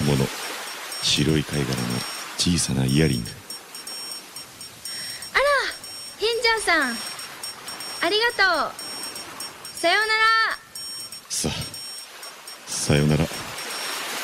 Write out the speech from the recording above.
もの。白い貝殻の小さなイヤリング。 あら、ヘンジャーさん、ありがとう。さようなら。 さよなら。